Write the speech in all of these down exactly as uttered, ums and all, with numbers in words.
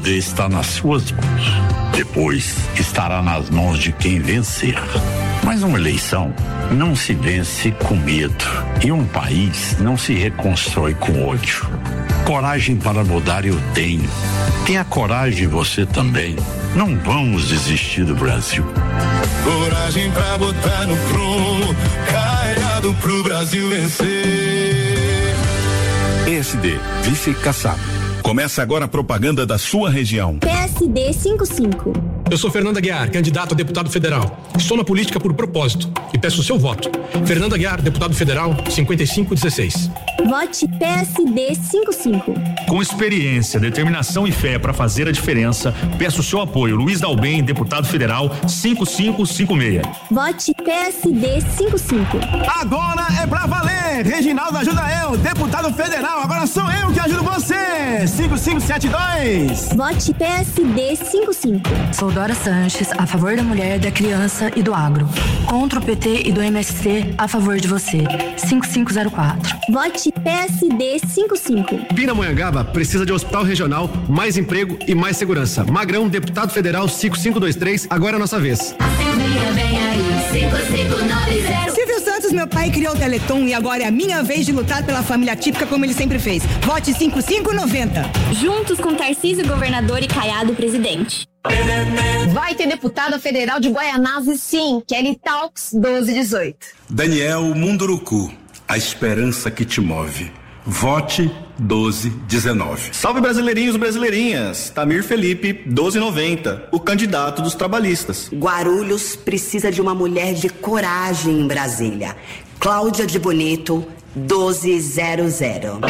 poder está nas suas mãos. Depois estará nas mãos de quem vencer. Mas uma eleição não se vence com medo e um país não se reconstrói com ódio. Coragem para mudar eu tenho. Tenha coragem você também. Não vamos desistir do Brasil. Coragem pra botar no prumo, carregado pro Brasil vencer. P S D, vice Kassab. Começa agora a propaganda da sua região. P S D cinquenta e cinco. Eu sou Fernando Aguiar, candidato a deputado federal. Estou na política por propósito e peço o seu voto. Fernando Aguiar, deputado federal, cinquenta e cinco dezesseis. Vote P S D cinquenta e cinco. Com experiência, determinação e fé para fazer a diferença, peço o seu apoio. Luiz Dalben, deputado federal, cinquenta e cinco cinquenta e seis. Vote P S D cinquenta e cinco. Agora é pra valer! Reginaldo ajuda eu, deputado federal. Agora sou eu que ajudo você! cinco cinco sete dois. Vote P S D cinquenta e cinco. Sou Dora Sanches, a favor da mulher, da criança e do agro. Contra o P T e do M S T, a favor de você. cinco cinco zero quatro. Vote P S D cinquenta e cinco. Pindamonhangaba precisa de hospital regional, mais emprego e mais segurança. Magrão, deputado federal, cinco cinco dois três, agora é a nossa vez. Assembleia vem aí, cinco cinco nove zero. Silvio Santos, meu pai, criou o Teleton e agora é a minha vez de lutar pela família típica como ele sempre fez. Vote cinco cinco noventa. Juntos com Tarcísio, governador, e Caiado, presidente. Vai ter deputada federal de Guaianazes, sim. Kelly Talks doze dezoito. Daniel Munduruku, a esperança que te move. Vote doze dezenove. Salve brasileirinhos e brasileirinhas. Tamir Felipe, doze noventa, o candidato dos trabalhistas. Guarulhos precisa de uma mulher de coragem em Brasília. Cláudia de Bonito, doze zero zero.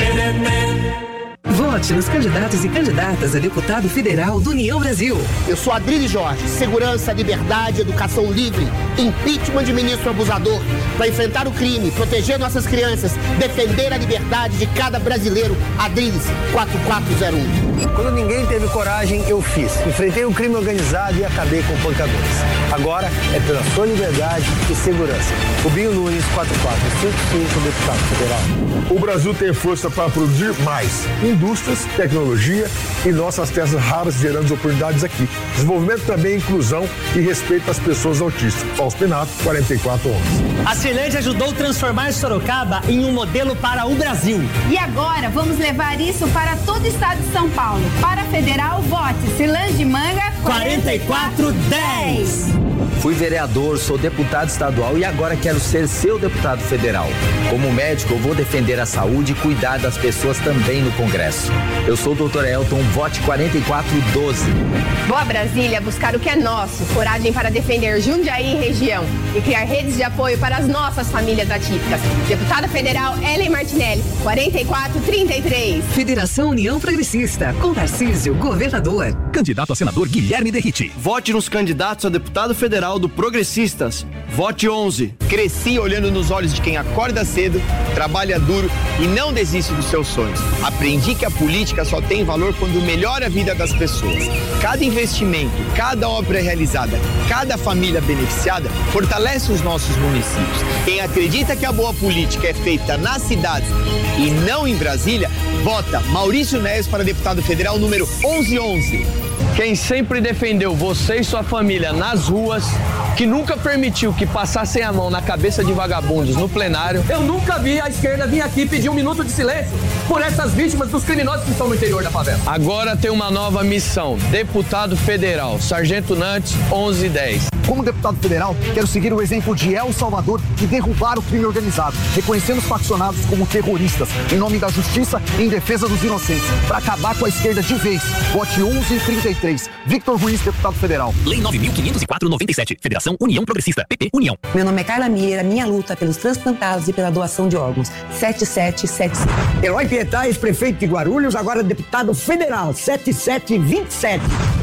Vote nos candidatos e candidatas a deputado federal do União Brasil. Eu sou Adriles Jorge. Segurança, liberdade, educação livre. Impeachment de ministro abusador. Para enfrentar o crime, proteger nossas crianças, defender a liberdade de cada brasileiro. Adriles, quatro quatro zero um. Quando ninguém teve coragem, eu fiz. Enfrentei o crime organizado e acabei com pancadores. Agora é pela sua liberdade e segurança. Rubinho Nunes, quatro quatro cinco cinco, deputado federal. O Brasil tem força para produzir mais. Indústrias, tecnologia e nossas terras raras gerando oportunidades aqui. Desenvolvimento também, inclusão e respeito às pessoas autistas. Fausto Pinato, quarenta e quatro onze. A Ceilândia ajudou a transformar Sorocaba em um modelo para o Brasil. E agora vamos levar isso para todo o estado de São Paulo. Para a federal, vote Ceilândia de Manga quarenta e quatro dez. Fui vereador, sou deputado estadual e agora quero ser seu deputado federal. Como médico, eu vou defender a saúde e cuidar das pessoas também no Congresso. Eu sou o doutor Elton, vote quarenta e quatro doze. Vou a Brasília buscar o que é nosso, coragem para defender Jundiaí e região e criar redes de apoio para as nossas famílias atípicas. Deputada federal Ellen Martinelli, quarenta e quatro trinta e três. Federação União Progressista, com Tarcísio, governador. Candidato a senador Guilherme Derriti. Vote nos candidatos a deputado federal do Progressistas. Vote onze. Cresci olhando nos olhos de quem acorda cedo, trabalha duro e não desiste dos seus sonhos. Aprendi que a política só tem valor quando melhora a vida das pessoas. Cada investimento, cada obra realizada, cada família beneficiada fortalece os nossos municípios. Quem acredita que a boa política é feita nas cidades e não em Brasília, vota Maurício Neves para deputado federal número onze onze. Quem sempre defendeu você e sua família nas ruas, que nunca permitiu que passassem a mão na cabeça de vagabundos no plenário. Eu nunca vi a esquerda vir aqui pedir um minuto de silêncio por essas vítimas dos criminosos que estão no interior da favela. Agora tem uma nova missão, deputado federal, Sargento Nantes, onze dez. Como deputado federal, quero seguir o exemplo de El Salvador e derrubar o crime organizado, reconhecendo os faccionados como terroristas, em nome da justiça e em defesa dos inocentes, para acabar com a esquerda de vez. Vote onze trinta e três. Victor Ruiz, deputado federal. Lei nove mil quinhentos e quatro noventa e sete. Federação União Progressista. P P União. Meu nome é Carla Mieira, minha luta pelos transplantados e pela doação de órgãos. sete sete sete cinco. Eloy Pietá, ex-prefeito de Guarulhos, agora deputado federal. sete sete dois sete.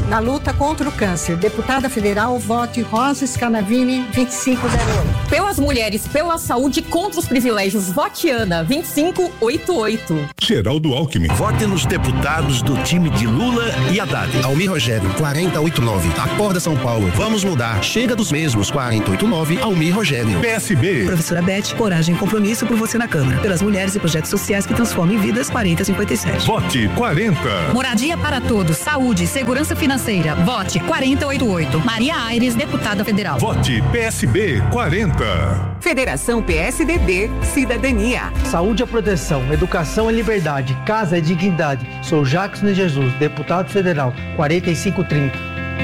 na luta contra o câncer. Deputada federal, vote Rosa Scanavini, vinte e cinco zero oito. Pelas mulheres, pela saúde, contra os privilégios, vote Ana, vinte e cinco oitenta e oito. Geraldo Alckmin. Vote nos deputados do time de Lula e Haddad. Almir Rogério, quarenta e oito nove. Acorda São Paulo. Vamos mudar. Chega dos mesmos, quarenta e oito nove. Almir Rogério. P S B. Professora Beth, coragem e compromisso por você na Câmara. Pelas mulheres e projetos sociais que transformem vidas, quarenta cinquenta e sete. Vote quarenta. Moradia para todos, saúde e segurança financeira. Vote quarenta e oitenta e oito. Maria Aires, deputada federal. Vote P S B quarenta. Federação P S D B, Cidadania. Saúde é proteção, educação é liberdade, casa é dignidade. Sou Jackson de Jesus, deputado federal, quarenta e cinco trinta.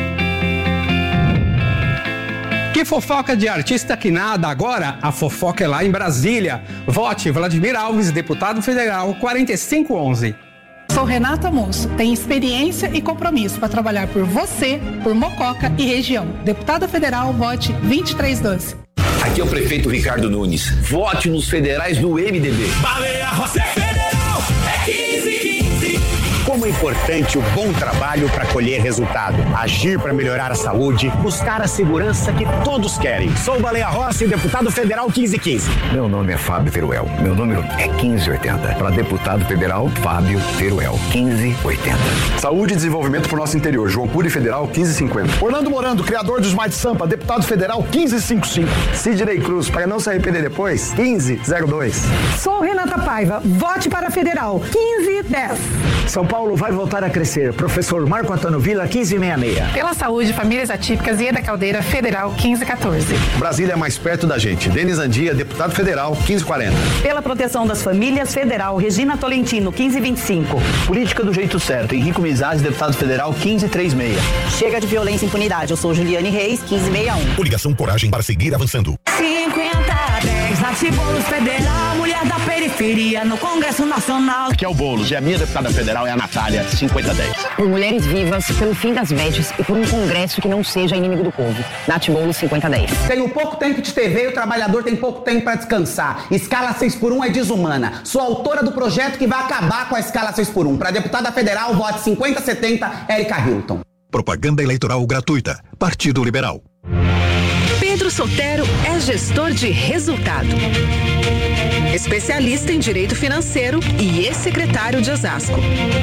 Que fofoca de artista que nada, agora a fofoca é lá em Brasília. Vote Vladimir Alves, deputado federal, quarenta e cinco onze. Sou Renata Moço, tenho experiência e compromisso para trabalhar por você, por Mococa e região. Deputada federal, vote vinte e três doze. Aqui é o prefeito Ricardo Nunes. Vote nos federais do M D B. Baleia Rosé Federal é quinze quinze. Como é importante o bom trabalho para colher resultado, agir para melhorar a saúde, buscar a segurança que todos querem. Sou Baleia Rossi, deputado federal quinze quinze. Meu nome é Fábio Teruel, meu número é quinze oitenta. Para deputado federal, Fábio Teruel, quinze oitenta. Saúde e desenvolvimento para o nosso interior, João Cury Federal, quinze cinquenta. Orlando Morando, criador do Smart Sampa, deputado federal, quinze cinquenta e cinco. Sidney Cruz, para não se arrepender depois, quinze zero dois. Sou Renata Paiva, vote para federal, quinze dez. São Paulo vai voltar a crescer. Professor Marco Antônio Vila, quinze sessenta e seis. Pela saúde, famílias atípicas e Eda Caldeira, federal, quinze quatorze. Brasília é mais perto da gente. Denis Andia, deputado federal, quinze quarenta. Pela proteção das famílias, federal, Regina Tolentino, quinze vinte e cinco. Política do jeito certo. Henrico Mizaz, deputado federal, quinze trinta e seis. Chega de violência e impunidade. Eu sou Juliane Reis, quinze sessenta e um. Coligação Coragem para seguir avançando. cinquenta dez, Nath Boulos Federal, mulher da periferia no Congresso Nacional. Aqui é o Boulos e a minha deputada federal é a Natália, cinquenta dez. Por mulheres vivas, pelo fim das vedes e por um Congresso que não seja inimigo do povo. Nath Boulos, cinquenta dez. Tenho pouco tempo de T V e o trabalhador tem pouco tempo para descansar. Escala seis por um é desumana. Sou autora do projeto que vai acabar com a escala seis por um. Para deputada federal, vote cinquenta setenta, Érica Hilton. Propaganda eleitoral gratuita. Partido Liberal. Pedro Sotero é gestor de resultado. Especialista em direito financeiro e ex-secretário de Osasco.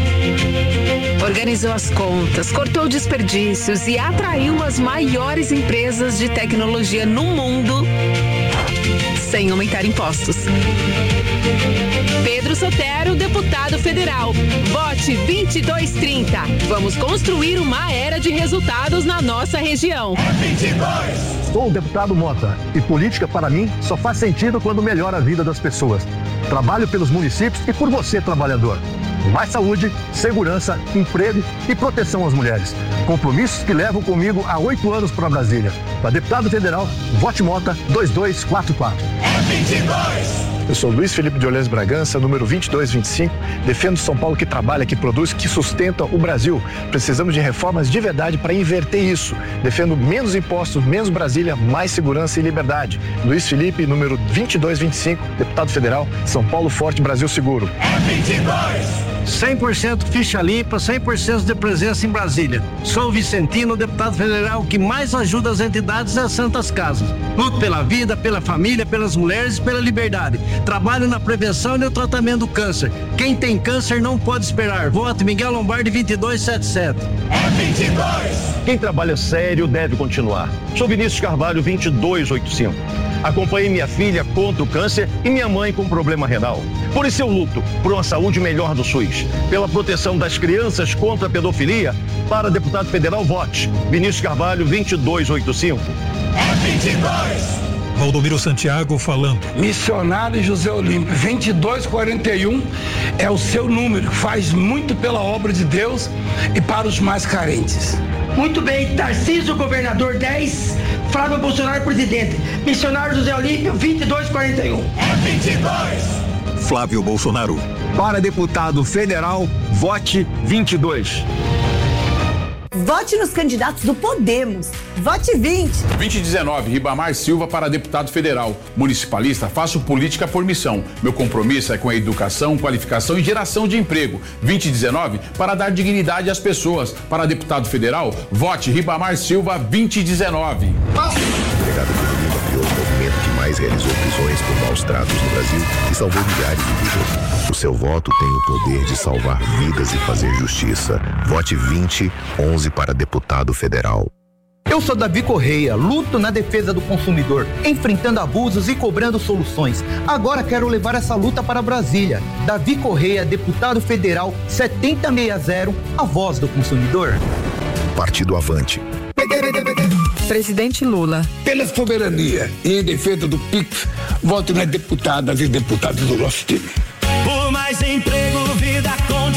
Organizou as contas, cortou desperdícios e atraiu as maiores empresas de tecnologia no mundo sem aumentar impostos. Pedro Sotero, deputado federal. Vote vinte e dois trinta. Vamos construir uma era de resultados na nossa região. vinte e dois. Sou o deputado Mota e política para mim só faz sentido quando melhora a vida das pessoas. Trabalho pelos municípios e por você, trabalhador. Mais saúde, segurança, emprego e proteção às mulheres. Compromissos que levam comigo há oito anos para Brasília. Para deputado federal, vote Mota dois dois quatro quatro. É vinte e dois. Eu sou Luiz Felipe de Orleans Bragança, número vinte e dois vinte e cinco. Defendo São Paulo que trabalha, que produz, que sustenta o Brasil. Precisamos de reformas de verdade para inverter isso. Defendo menos impostos, menos Brasília, mais segurança e liberdade. Luiz Felipe, número vinte e dois vinte e cinco, deputado federal, São Paulo Forte, Brasil Seguro. É vinte e dois. cem por cento ficha limpa, cem por cento de presença em Brasília. Sou o Vicentino, deputado federal que mais ajuda as entidades e as santas casas. Luto pela vida, pela família, pelas mulheres e pela liberdade. Trabalho na prevenção e no tratamento do câncer. Quem tem câncer não pode esperar. Vote Miguel Lombardi vinte e dois setenta e sete. É vinte e dois. Quem trabalha sério deve continuar. Sou Vinícius Carvalho, vinte e dois oitenta e cinco. Acompanhei minha filha contra o câncer e minha mãe com problema renal. Por isso eu luto por uma saúde melhor do SUS. Pela proteção das crianças contra a pedofilia, para deputado federal, vote Vinícius Carvalho, vinte e dois oitenta e cinco. É vinte e dois. Valdomiro Santiago falando. Missionário José Olímpio, vinte e dois quarenta e um é o seu número. Faz muito pela obra de Deus e para os mais carentes. Muito bem, Tarcísio, governador dez, Flávio Bolsonaro, presidente. Missionário José Olímpio, vinte e dois quarenta e um. É vinte e dois. Flávio Bolsonaro. Para deputado federal, vote vinte e dois. Vote nos candidatos do Podemos. Vote vinte. vinte e dezenove, Ribamar Silva para deputado federal. Municipalista, faço política por missão. Meu compromisso é com a educação, qualificação e geração de emprego. vinte e dezenove, para dar dignidade às pessoas. Para deputado federal, vote Ribamar Silva vinte e dezenove. O delegado Lula criou o movimento que mais realizou prisões por maus tratos no Brasil e salvou milhares de vidas. O seu voto tem o poder de salvar vidas e fazer justiça. Vote vinte, onze para deputado federal. Eu sou Davi Correia, luto na defesa do consumidor, enfrentando abusos e cobrando soluções. Agora quero levar essa luta para Brasília. Davi Correia, deputado federal setenta e sessenta, a voz do consumidor. Partido Avante. Presidente Lula. Pela soberania e em defesa do Pix, voto nas deputadas e deputados do nosso time. Por mais emprego, vida com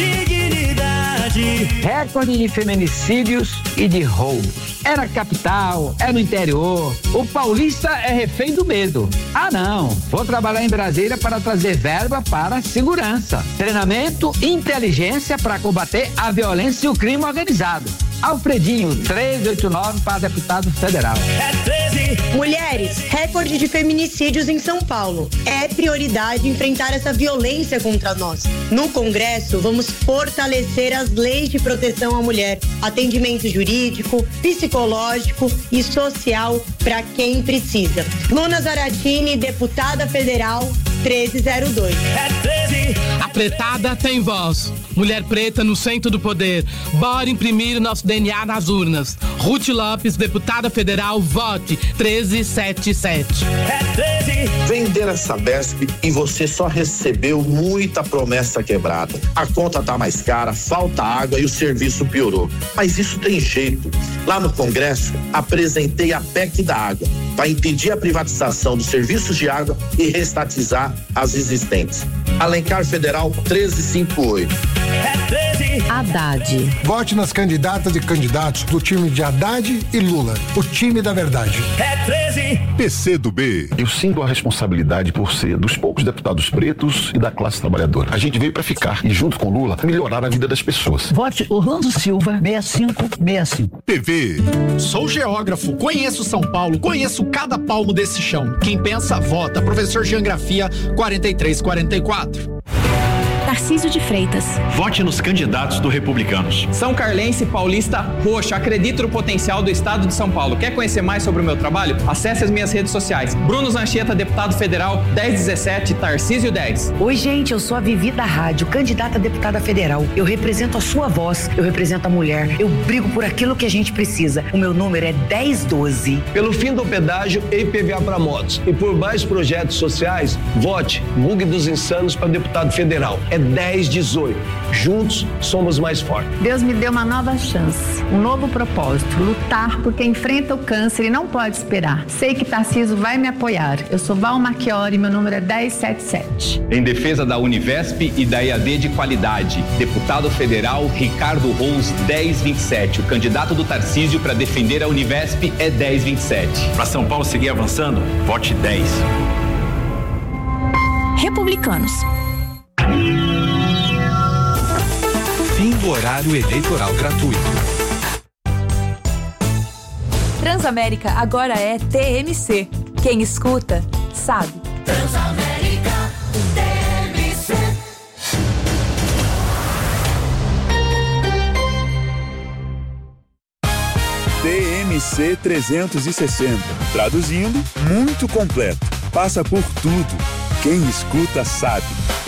dignidade. Recorde de feminicídios e de roubos. É na capital, é no interior. O paulista é refém do medo. Ah, não. Vou trabalhar em Brasília para trazer verba para a segurança. Treinamento e inteligência para combater a violência e o crime organizado. Alfredinho, trezentos e oitenta e nove para deputado federal. É treze. Mulheres, recorde de feminicídios em São Paulo. É prioridade enfrentar essa violência contra nós. No Congresso, vamos fortalecer as leis de proteção à mulher, atendimento jurídico, psicológico e social para quem precisa. Luna Zaratini, deputada federal, treze zero dois. É treze. A pretada tem voz. Mulher preta no centro do poder. Bora imprimir o nosso D N A nas urnas. Ruth Lopes, deputada federal, vote treze setenta e sete. É treze. Vender a Sabesp e você só recebeu muita promessa quebrada. A conta tá mais cara, falta água e o serviço piorou. Mas isso tem jeito. Lá no Congresso, apresentei a P E C da água para impedir a privatização dos serviços de água e restatizar as existentes. Alencar Federal treze cinquenta e oito. É treze. Haddad. Vote nas candidatas e candidatos do time de Haddad e Lula, o time da verdade. É treze. P C do B. Eu sinto a responsabilidade por ser dos poucos deputados pretos e da classe trabalhadora. A gente veio para ficar e, junto com Lula, melhorar a vida das pessoas. Vote Orlando Silva, sessenta e cinco sessenta e cinco. T V. Sou geógrafo, conheço São Paulo, conheço cada palmo desse chão. Quem pensa, vota. Professor Geografia, quarenta e três quarenta e quatro. Tarcísio de Freitas. Vote nos candidatos do Republicanos. São Carlense Paulista Roxo. Acredito no potencial do estado de São Paulo. Quer conhecer mais sobre o meu trabalho? Acesse as minhas redes sociais. Bruno Zancheta, deputado federal, dez dezessete, Tarcísio dez. Oi, gente, eu sou a Vivi da Rádio, candidata a deputada federal. Eu represento a sua voz, eu represento a mulher. Eu brigo por aquilo que a gente precisa. O meu número é dez doze. Pelo fim do pedágio e I P V A para motos e por mais projetos sociais, vote Bug dos Insanos para deputado federal. É dez dezoito. Juntos somos mais fortes. Deus me deu uma nova chance, um novo propósito, lutar por quem enfrenta o câncer e não pode esperar. Sei que Tarcísio vai me apoiar. Eu sou Val Marchiori, meu número é dez setenta e sete. Em defesa da Univesp e da E A D de qualidade, deputado federal Ricardo Rons, dez vinte e sete. O candidato do Tarcísio para defender a Univesp é dez vinte e sete. Para São Paulo seguir avançando, vote dez. Republicanos. Fim do horário eleitoral gratuito. Transamérica agora é T M C. Quem escuta, sabe. Transamérica T M C. T M C trezentos e sessenta. Traduzindo, muito completo. Passa por tudo. Quem escuta sabe.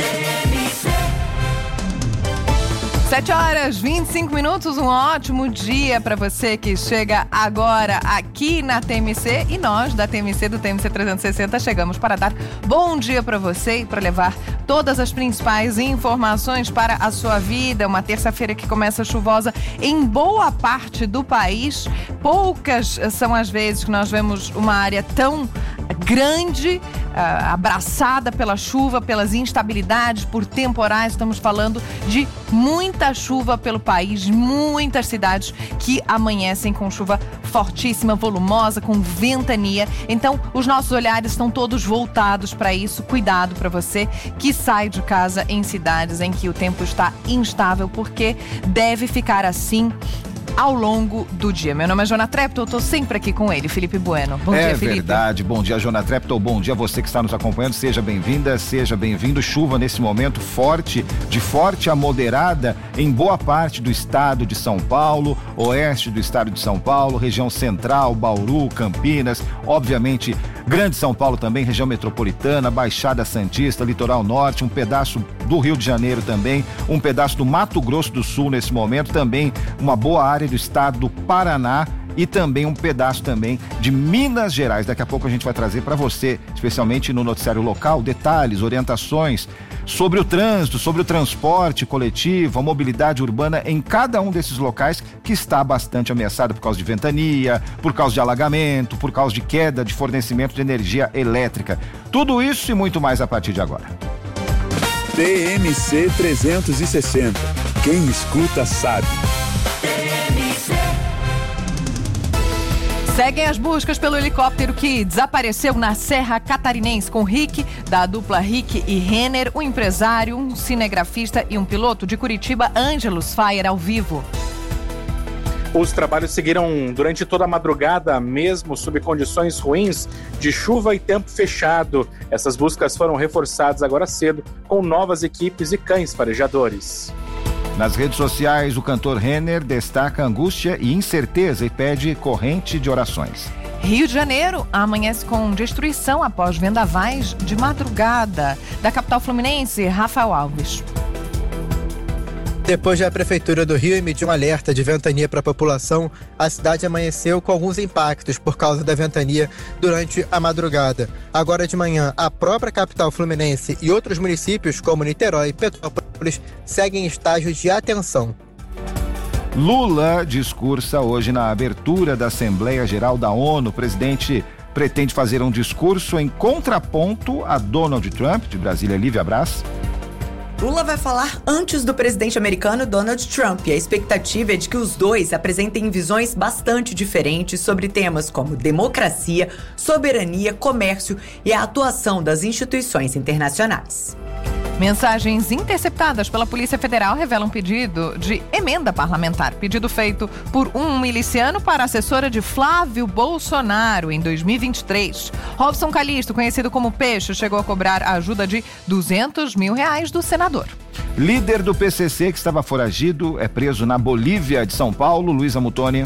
sete horas, vinte e cinco minutos, um ótimo dia para você que chega agora aqui na T M C, e nós da T M C, do T M C trezentos e sessenta, chegamos para dar bom dia para você e para levar todas as principais informações para a sua vida. Uma terça-feira que começa chuvosa em boa parte do país. Poucas são as vezes que nós vemos uma área tão grande, uh, abraçada pela chuva, pelas instabilidades, por temporais. Estamos falando de muita chuva pelo país, muitas cidades que amanhecem com chuva fortíssima, volumosa, com ventania. Então, os nossos olhares estão todos voltados para isso. Cuidado para você que sai de casa em cidades em que o tempo está instável, porque deve ficar assim ao longo do dia. Meu nome é Jona Treptow, eu tô sempre aqui com ele, Felipe Bueno. Bom é dia, Felipe. É verdade. Bom dia, Jona Treptow. Bom dia a você que está nos acompanhando. Seja bem-vinda, seja bem-vindo. Chuva nesse momento forte, de forte a moderada em boa parte do estado de São Paulo, oeste do estado de São Paulo, região central, Bauru, Campinas, obviamente Grande São Paulo também, região metropolitana, Baixada Santista, Litoral Norte, um pedaço do Rio de Janeiro também, um pedaço do Mato Grosso do Sul nesse momento, também uma boa área do estado do Paraná e também um pedaço também de Minas Gerais. Daqui a pouco a gente vai trazer para você, especialmente no noticiário local, detalhes, orientações sobre o trânsito, sobre o transporte coletivo, a mobilidade urbana em cada um desses locais que está bastante ameaçado por causa de ventania, por causa de alagamento, por causa de queda de fornecimento de energia elétrica. Tudo isso e muito mais a partir de agora. T M C trezentos e sessenta. Quem escuta sabe. Seguem as buscas pelo helicóptero que desapareceu na Serra Catarinense com Rick, da dupla Rick e Renner, um empresário, um cinegrafista e um piloto de Curitiba, Ângelus Fire, ao vivo. Os trabalhos seguiram durante toda a madrugada, mesmo sob condições ruins de chuva e tempo fechado. Essas buscas foram reforçadas agora cedo com novas equipes e cães farejadores. Nas redes sociais, o cantor Renner destaca angústia e incerteza e pede corrente de orações. Rio de Janeiro amanhece com destruição após vendavais de madrugada. Da capital fluminense, Rafael Alves. Depois de a Prefeitura do Rio emitir um alerta de ventania para a população, a cidade amanheceu com alguns impactos por causa da ventania durante a madrugada. Agora de manhã, a própria capital fluminense e outros municípios, como Niterói e Petrópolis, seguem em estágios de atenção. Lula discursa hoje na abertura da Assembleia Geral da ONU. O presidente pretende fazer um discurso em contraponto a Donald Trump, de Brasília, Lívia Brás. Lula vai falar antes do presidente americano Donald Trump e a expectativa é de que os dois apresentem visões bastante diferentes sobre temas como democracia, soberania, comércio e a atuação das instituições internacionais. Mensagens interceptadas pela Polícia Federal revelam pedido de emenda parlamentar. Pedido feito por um miliciano para a assessora de Flávio Bolsonaro em dois mil e vinte e três. Robson Calixto, conhecido como Peixe, chegou a cobrar a ajuda de duzentos mil reais do senador. Líder do P C C que estava foragido é preso na Bolívia de São Paulo. Luísa Mutoni.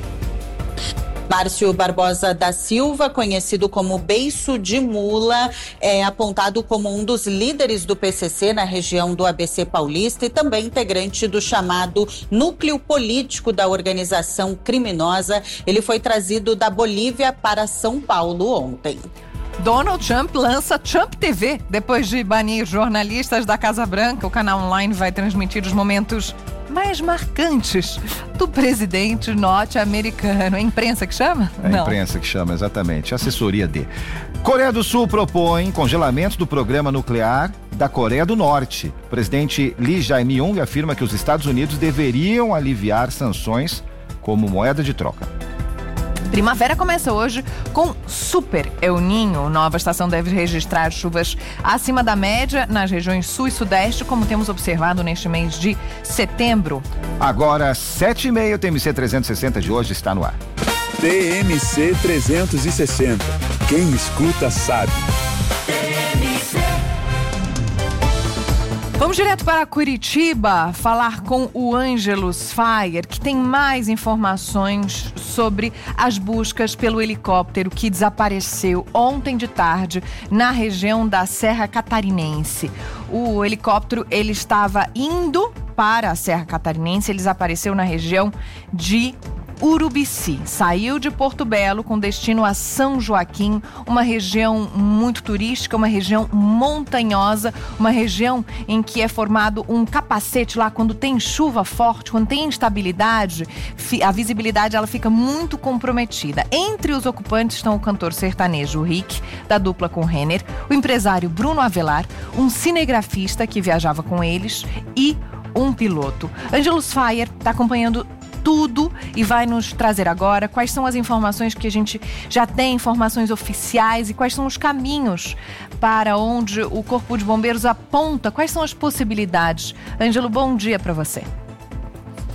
Márcio Barbosa da Silva, conhecido como Beiço de Mula, é apontado como um dos líderes do P C C na região do A B C paulista e também integrante do chamado núcleo político da organização criminosa. Ele foi trazido da Bolívia para São Paulo ontem. Donald Trump lança Trump T V. Depois de banir jornalistas da Casa Branca, o canal online vai transmitir os momentos mais marcantes do presidente norte-americano. É a imprensa que chama? É a Não. imprensa que chama, exatamente. Assessoria D. Coreia do Sul propõe congelamento do programa nuclear da Coreia do Norte. O presidente Lee Jae-myung afirma que os Estados Unidos deveriam aliviar sanções como moeda de troca. Primavera começa hoje com Super El Niño. Nova estação deve registrar chuvas acima da média nas regiões sul e sudeste, como temos observado neste mês de setembro. Agora, sete e meia, o T M C trezentos e sessenta de hoje está no ar. T M C trezentos e sessenta. Quem escuta sabe. Vamos direto para Curitiba falar com o Ângelus Fire, que tem mais informações sobre as buscas pelo helicóptero que desapareceu ontem de tarde na região da Serra Catarinense. O helicóptero ele estava indo para a Serra Catarinense, ele desapareceu na região de Urubici. Saiu de Porto Belo com destino a São Joaquim, uma região muito turística, uma região montanhosa, uma região em que é formado um capacete lá quando tem chuva forte, quando tem instabilidade, a visibilidade ela fica muito comprometida. Entre os ocupantes estão o cantor sertanejo Rick, da dupla com Renner, o empresário Bruno Avelar, um cinegrafista que viajava com eles e um piloto. Ângelus Fire está acompanhando tudo e vai nos trazer agora quais são as informações que a gente já tem, informações oficiais, e quais são os caminhos para onde o Corpo de Bombeiros aponta, quais são as possibilidades. Ângelo, bom dia para você.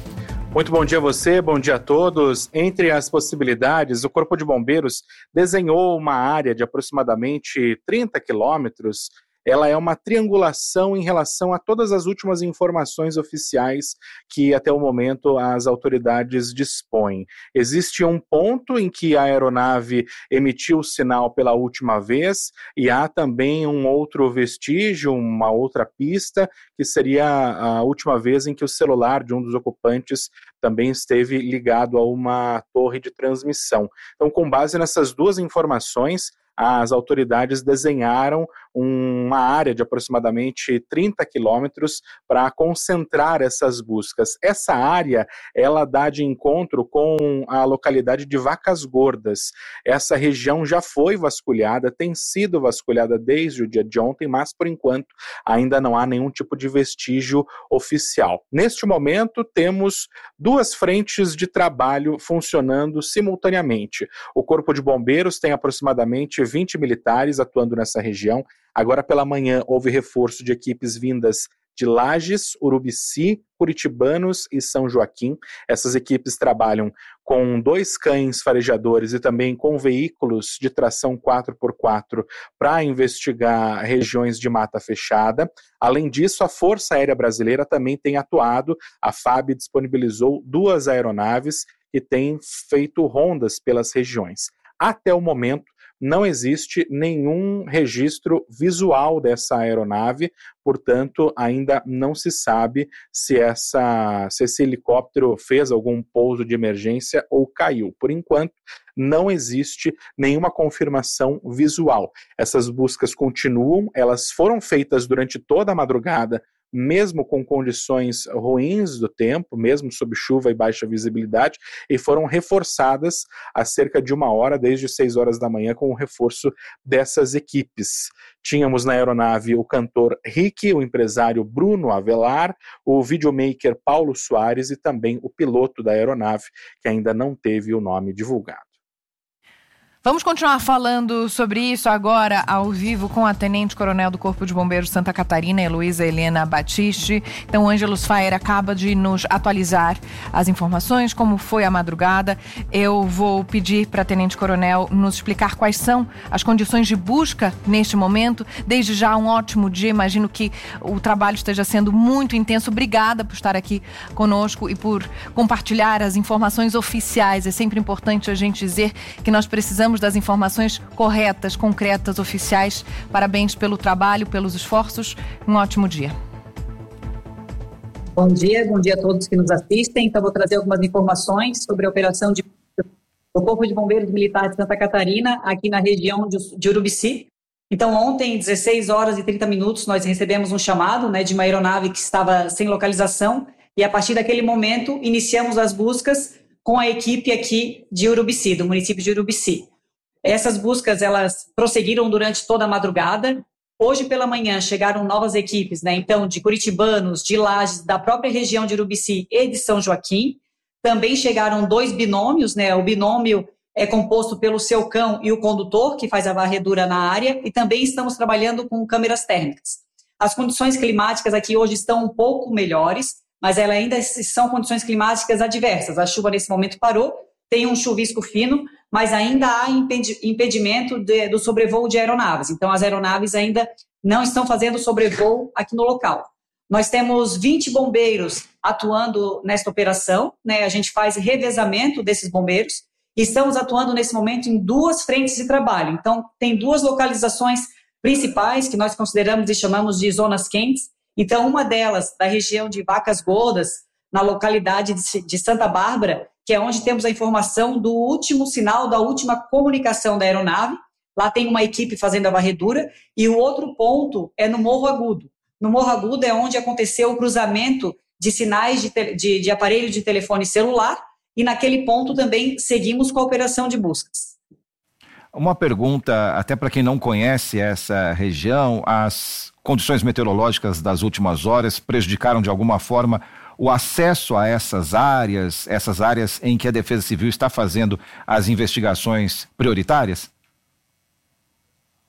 Muito bom dia a você, bom dia a todos. Entre as possibilidades, o Corpo de Bombeiros desenhou uma área de aproximadamente trinta quilômetros. Ela é uma triangulação em relação a todas as últimas informações oficiais que até o momento as autoridades dispõem. Existe um ponto em que a aeronave emitiu o sinal pela última vez e há também um outro vestígio, uma outra pista, que seria a última vez em que o celular de um dos ocupantes também esteve ligado a uma torre de transmissão. Então, com base nessas duas informações, as autoridades desenharam uma área de aproximadamente trinta quilômetros para concentrar essas buscas. Essa área, ela dá de encontro com a localidade de Vacas Gordas. Essa região já foi vasculhada, tem sido vasculhada desde o dia de ontem, mas por enquanto ainda não há nenhum tipo de vestígio oficial. Neste momento, temos duas frentes de trabalho funcionando simultaneamente. O Corpo de Bombeiros tem aproximadamente vinte militares atuando nessa região. Agora pela manhã houve reforço de equipes vindas de Lages, Urubici, Curitibanos e São Joaquim. Essas equipes trabalham com dois cães farejadores e também com veículos de tração quatro por quatro para investigar regiões de mata fechada. Além disso, a Força Aérea Brasileira também tem atuado. A F A B disponibilizou duas aeronaves que têm feito rondas pelas regiões. Até o momento, não existe nenhum registro visual dessa aeronave, portanto, ainda não se sabe se, essa, se esse helicóptero fez algum pouso de emergência ou caiu. Por enquanto, não existe nenhuma confirmação visual. Essas buscas continuam, elas foram feitas durante toda a madrugada, mesmo com condições ruins do tempo, mesmo sob chuva e baixa visibilidade, e foram reforçadas há cerca de uma hora, desde seis horas da manhã, com o reforço dessas equipes. Tínhamos na aeronave o cantor Rick, o empresário Bruno Avelar, o videomaker Paulo Soares e também o piloto da aeronave, que ainda não teve o nome divulgado. Vamos continuar falando sobre isso agora, ao vivo, com a Tenente Coronel do Corpo de Bombeiros de Santa Catarina, Heloísa Helena Batiste. Então, o Ângelus Faer acaba de nos atualizar as informações, como foi a madrugada. Eu vou pedir para a Tenente Coronel nos explicar quais são as condições de busca neste momento. Desde já, um ótimo dia. Imagino que o trabalho esteja sendo muito intenso. Obrigada por estar aqui conosco e por compartilhar as informações oficiais. É sempre importante a gente dizer que nós precisamos das informações corretas, concretas, oficiais. Parabéns pelo trabalho, pelos esforços. Um ótimo dia. Bom dia, bom dia a todos que nos assistem. Então, vou trazer algumas informações sobre a operação de... do Corpo de Bombeiros Militar de Santa Catarina, aqui na região de, de Urubici. Então, ontem, dezesseis horas e trinta minutos, nós recebemos um chamado, né, de uma aeronave que estava sem localização, e a partir daquele momento, iniciamos as buscas com a equipe aqui de Urubici, do município de Urubici. Essas buscas, elas prosseguiram durante toda a madrugada. Hoje pela manhã chegaram novas equipes, né? Então, de curitibanos, de Lages, da própria região de Urubici e de São Joaquim. Também chegaram dois binômios, né? O binômio é composto pelo seu cão e o condutor, que faz a varredura na área. E também estamos trabalhando com câmeras térmicas. As condições climáticas aqui hoje estão um pouco melhores, mas elas ainda são condições climáticas adversas. A chuva nesse momento parou, tem um chuvisco fino, mas ainda há impedimento de, do sobrevoo de aeronaves. Então, as aeronaves ainda não estão fazendo sobrevoo aqui no local. Nós temos vinte bombeiros atuando nesta operação, né? A gente faz revezamento desses bombeiros e estamos atuando nesse momento em duas frentes de trabalho. Então, tem duas localizações principais que nós consideramos e chamamos de zonas quentes. Então, uma delas, da região de Vacas Gordas, na localidade de, de Santa Bárbara, que é onde temos a informação do último sinal, da última comunicação da aeronave. Lá tem uma equipe fazendo a varredura. E o outro ponto é no Morro Agudo. No Morro Agudo é onde aconteceu o cruzamento de sinais de, te, de, de aparelho de telefone celular. E naquele ponto também seguimos com a operação de buscas. Uma pergunta, até para quem não conhece essa região, as condições meteorológicas das últimas horas prejudicaram de alguma forma o acesso a essas áreas, essas áreas em que a Defesa Civil está fazendo as investigações prioritárias?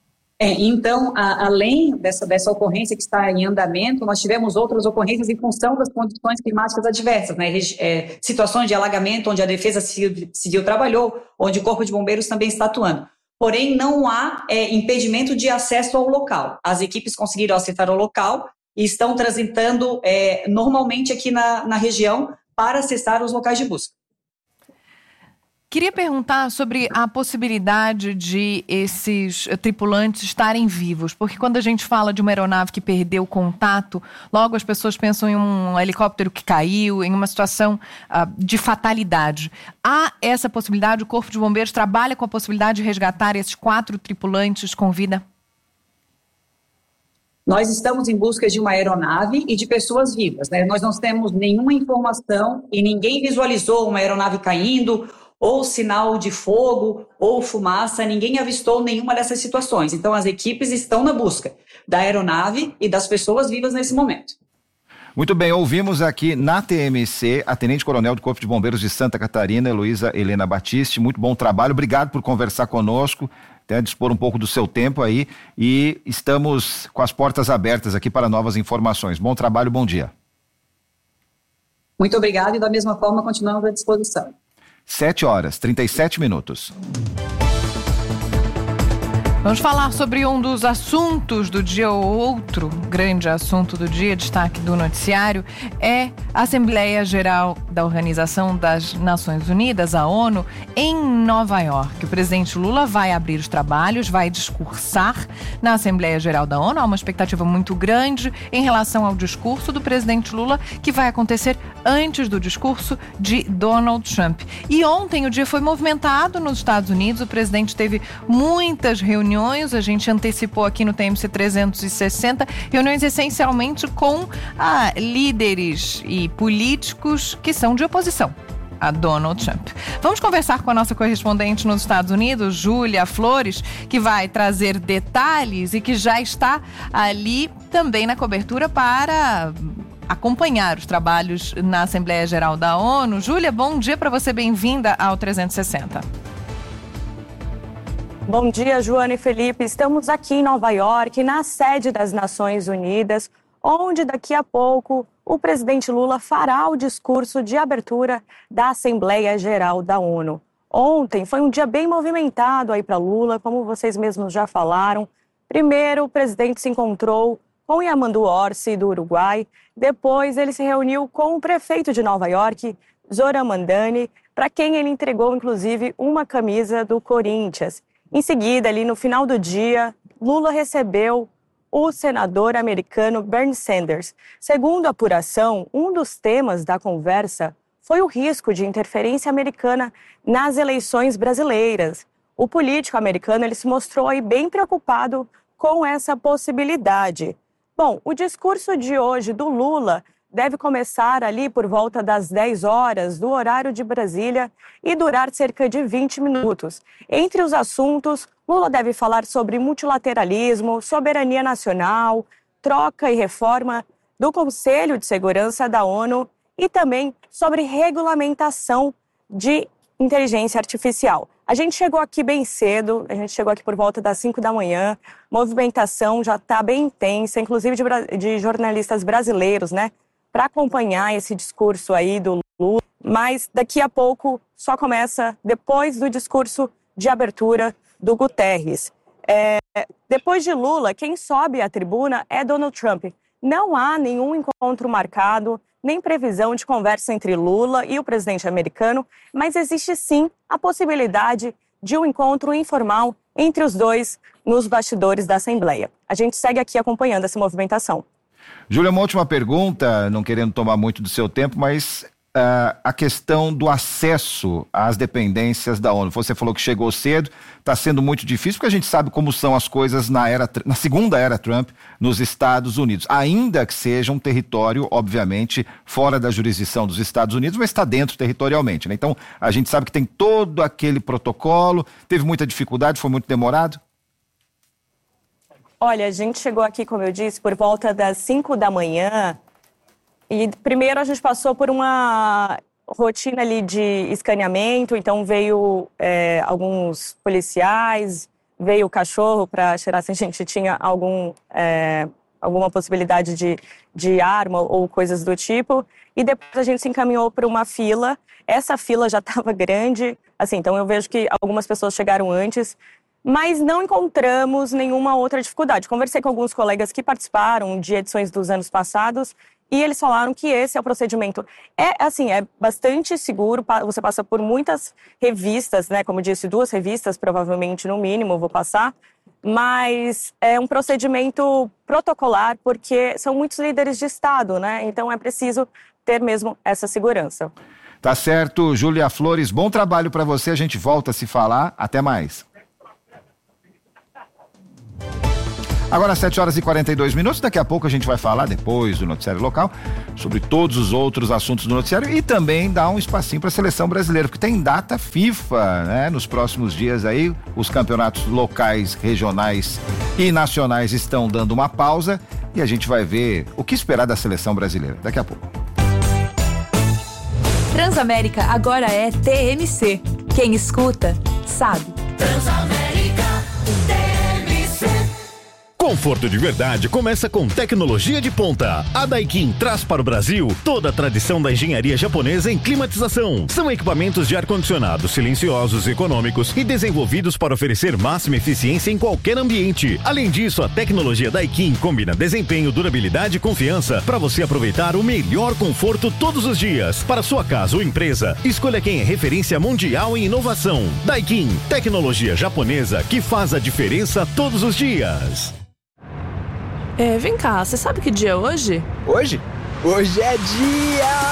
É, então, a, além dessa, dessa ocorrência que está em andamento, nós tivemos outras ocorrências em função das condições climáticas adversas, né? É, situações de alagamento onde a Defesa Civil, Civil trabalhou, onde o Corpo de Bombeiros também está atuando. Porém, não há é, impedimento de acesso ao local. As equipes conseguiram acessar o local e estão transitando é, normalmente aqui na, na região para acessar os locais de busca. Queria perguntar sobre a possibilidade de esses tripulantes estarem vivos, porque quando a gente fala de uma aeronave que perdeu contato, logo as pessoas pensam em um helicóptero que caiu, em uma situação uh, de fatalidade. Há essa possibilidade? O Corpo de Bombeiros trabalha com a possibilidade de resgatar esses quatro tripulantes com vida? Nós estamos em busca de uma aeronave e de pessoas vivas, né? Nós não temos nenhuma informação e ninguém visualizou uma aeronave caindo, ou sinal de fogo, ou fumaça, ninguém avistou nenhuma dessas situações. Então, as equipes estão na busca da aeronave e das pessoas vivas nesse momento. Muito bem, ouvimos aqui na T M C a Tenente Coronel do Corpo de Bombeiros de Santa Catarina, Heloísa Helena Batiste. Muito bom trabalho, obrigado por conversar conosco, até dispor um pouco do seu tempo aí, e estamos com as portas abertas aqui para novas informações. Bom trabalho, bom dia. Muito obrigado e da mesma forma continuamos à disposição. sete horas, trinta e sete minutos. Vamos falar sobre um dos assuntos do dia, ou outro grande assunto do dia, destaque do noticiário, é a Assembleia Geral da Organização das Nações Unidas, a ONU, em Nova York. O presidente Lula vai abrir os trabalhos, vai discursar na Assembleia Geral da ONU. Há uma expectativa muito grande em relação ao discurso do presidente Lula, que vai acontecer antes do discurso de Donald Trump. E ontem o dia foi movimentado nos Estados Unidos, o presidente teve muitas reuniões. A gente antecipou aqui no T M C trezentos e sessenta, reuniões essencialmente com ah, líderes e políticos que são de oposição a Donald Trump. Vamos conversar com a nossa correspondente nos Estados Unidos, Júlia Flores, que vai trazer detalhes e que já está ali também na cobertura para acompanhar os trabalhos na Assembleia Geral da ONU. Júlia, bom dia para você, bem-vinda ao trezentos e sessenta. Bom dia, Joana e Felipe. Estamos aqui em Nova York, na sede das Nações Unidas, onde daqui a pouco o presidente Lula fará o discurso de abertura da Assembleia Geral da ONU. Ontem foi um dia bem movimentado aí para Lula, como vocês mesmos já falaram. Primeiro, o presidente se encontrou com Yamandu Orsi, do Uruguai. Depois, ele se reuniu com o prefeito de Nova York, Zoran Mandani, para quem ele entregou, inclusive, uma camisa do Corinthians. Em seguida, ali no final do dia, Lula recebeu o senador americano Bernie Sanders. Segundo a apuração, um dos temas da conversa foi o risco de interferência americana nas eleições brasileiras. O político americano ele se mostrou aí bem preocupado com essa possibilidade. Bom, o discurso de hoje do Lula deve começar ali por volta das dez horas do horário de Brasília e durar cerca de vinte minutos. Entre os assuntos, Lula deve falar sobre multilateralismo, soberania nacional, troca e reforma do Conselho de Segurança da ONU e também sobre regulamentação de inteligência artificial. A gente chegou aqui bem cedo, a gente chegou aqui por volta das cinco da manhã, movimentação já está bem intensa, inclusive de, de jornalistas brasileiros, né? Para acompanhar esse discurso aí do Lula, mas daqui a pouco só começa depois do discurso de abertura do Guterres. É, depois de Lula, quem sobe à tribuna é Donald Trump. Não há nenhum encontro marcado, nem previsão de conversa entre Lula e o presidente americano, mas existe sim a possibilidade de um encontro informal entre os dois nos bastidores da Assembleia. A gente segue aqui acompanhando essa movimentação. Júlia, uma última pergunta, não querendo tomar muito do seu tempo, mas uh, a questão do acesso às dependências da ONU. Você falou que chegou cedo, está sendo muito difícil, porque a gente sabe como são as coisas na, era, na segunda era Trump nos Estados Unidos. Ainda que seja um território, obviamente, fora da jurisdição dos Estados Unidos, mas está dentro territorialmente, né? Então, a gente sabe que tem todo aquele protocolo, teve muita dificuldade, foi muito demorado? Olha, a gente chegou aqui, como eu disse, por volta das cinco da manhã e primeiro a gente passou por uma rotina ali de escaneamento, então veio é, alguns policiais, veio o cachorro para cheirar se a gente tinha algum, é, alguma possibilidade de, de arma ou coisas do tipo. E depois a gente se encaminhou para uma fila. Essa fila já estava grande, assim, então eu vejo que algumas pessoas chegaram antes, mas não encontramos nenhuma outra dificuldade. Conversei com alguns colegas que participaram de edições dos anos passados e eles falaram que esse é o procedimento. É, assim, é bastante seguro, você passa por muitas revistas, né? Como eu disse, duas revistas, provavelmente, no mínimo, vou passar. Mas é um procedimento protocolar, porque são muitos líderes de Estado, né? Então é preciso ter mesmo essa segurança. Tá certo, Júlia Flores, bom trabalho para você, a gente volta a se falar, até mais. Agora sete horas e quarenta e dois minutos, daqui a pouco a gente vai falar, depois do noticiário local, sobre todos os outros assuntos do noticiário e também dar um espacinho para a seleção brasileira, porque tem data FIFA, né? Nos próximos dias aí, os campeonatos locais, regionais e nacionais estão dando uma pausa e a gente vai ver o que esperar da seleção brasileira, daqui a pouco. Transamérica agora é T M C. Quem escuta, sabe. Transamérica T M C. Conforto de verdade começa com tecnologia de ponta. A Daikin traz para o Brasil toda a tradição da engenharia japonesa em climatização. São equipamentos de ar-condicionado silenciosos, econômicos e desenvolvidos para oferecer máxima eficiência em qualquer ambiente. Além disso, a tecnologia Daikin combina desempenho, durabilidade e confiança para você aproveitar o melhor conforto todos os dias. Para sua casa ou empresa, escolha quem é referência mundial em inovação. Daikin, tecnologia japonesa que faz a diferença todos os dias. É, vem cá, você sabe que dia é hoje? Hoje? Hoje é dia...